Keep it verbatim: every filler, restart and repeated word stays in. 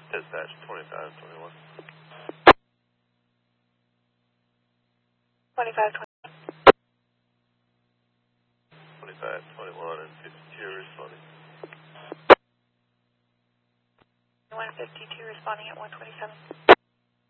Dispatch twenty-five twenty-one. twenty-five twenty. twenty-five twenty-one and fifty-two responding. one fifty-two responding at one twenty-seven.